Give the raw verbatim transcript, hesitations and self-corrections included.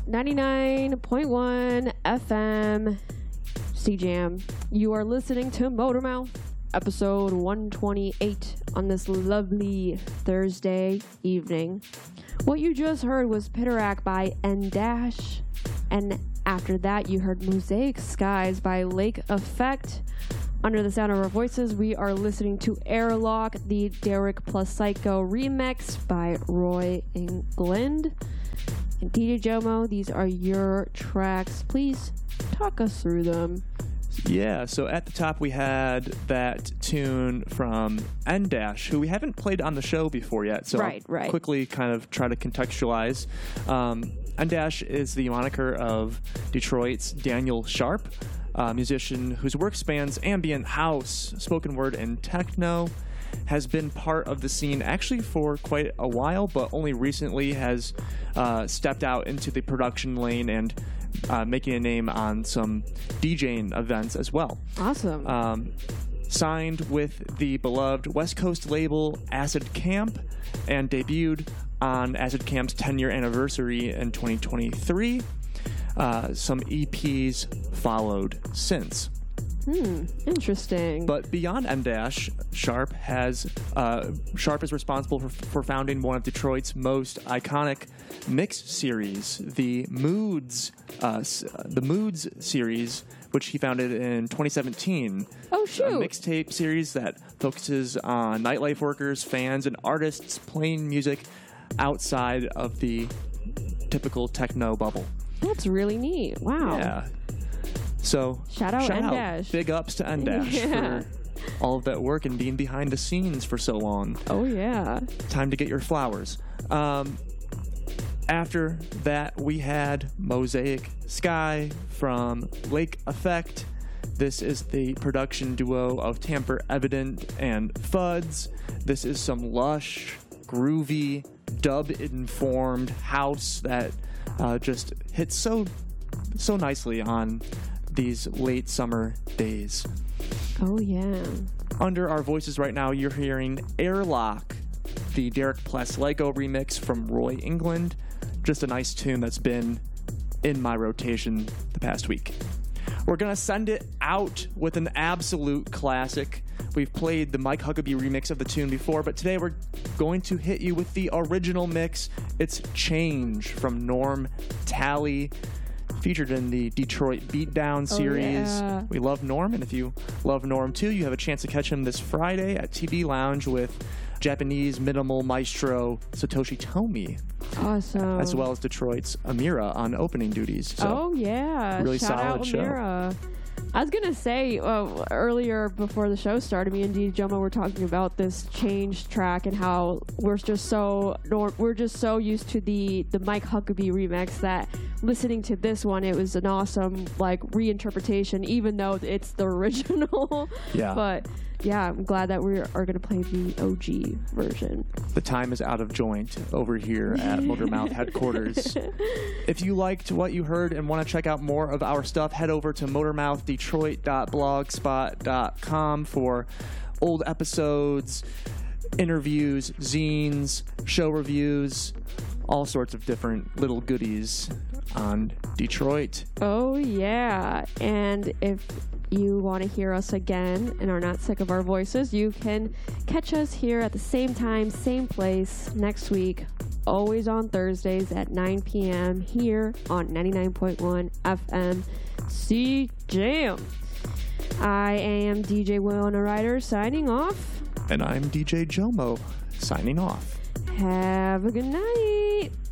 ninety-nine point one F M C-Jam. You are listening to Motormouth, episode one twenty-eight on this lovely Thursday evening. What you just heard was Pitarack by N-Dash, and after that you heard Mosaic Skies by Lake Effect. Under the sound of our voices, we are listening to Airlock, the Derek plus Psycho remix by Roy England. And D J Jomo, these are your tracks. Please talk us through them. Yeah, so at the top we had that tune from N-Dash, who we haven't played on the show before yet, so right, I'll right. quickly kind of try to contextualize. Um, N-Dash is the moniker of Detroit's Daniel Sharp, a musician whose work spans ambient, house, spoken word, and techno. Has been part of the scene actually for quite a while, but only recently has uh, stepped out into the production lane and uh, making a name on some DJing events as well. Awesome. Um, signed with the beloved West Coast label Acid Camp and debuted on Acid Camp's ten-year anniversary in twenty twenty-three. Uh, some E Ps followed since. Hmm, interesting. But beyond N-Dash, Sharp has uh, Sharp is responsible for, for founding one of Detroit's most iconic mix series, the Moods, uh, the Moods series, which he founded in twenty seventeen. Oh shoot! A mixtape series that focuses on nightlife workers, fans, and artists playing music outside of the typical techno bubble. That's really neat. Wow. Yeah. So, shout out shout N-Dash. Out. Big ups to N-Dash yeah. for all of that work and being behind the scenes for so long. Oh, yeah. Time to get your flowers. Um, after that, we had Mosaic Sky from Lake Effect. This is the production duo of Tamper Evident and Fuds. This is some lush, groovy, dub-informed house that uh, just hits so, so nicely on these late summer days. Oh, yeah. Under our voices right now, you're hearing Airlock, the Derek plus Lego remix from Roy England. Just a nice tune that's been in my rotation the past week. We're going to send it out with an absolute classic. We've played the Mike Huckabee remix of the tune before, but today we're going to hit you with the original mix. It's Change from Norm Talley, featured in the Detroit Beatdown series. Oh, yeah. We love Norm, and if you love Norm too, you have a chance to catch him this Friday at T V Lounge with Japanese minimal maestro Satoshi Tomi. Awesome. As well as Detroit's Amira on opening duties. So, oh, yeah. really Shout solid out show. Amira. I was going to say, uh, earlier before the show started, me and D J Jomo were talking about this Change track and how we're just so we're just so used to the, the Mike Huckabee remix that listening to this one, it was an awesome like reinterpretation, even though it's the original. Yeah. But yeah, I'm glad that we are going to play the O G version. The time is out of joint over here at Motormouth headquarters. If you liked what you heard and want to check out more of our stuff, head over to motormouth detroit dot blogspot dot com for old episodes, interviews, zines, show reviews, all sorts of different little goodies on Detroit. Oh, yeah. And if you want to hear us again and are not sick of our voices, you can catch us here at the same time, same place next week, always on Thursdays at nine p.m. here on ninety-nine point one F M C-Jam. I am D J Winona Ryder signing off. And I'm D J Jomo signing off. Have a good night.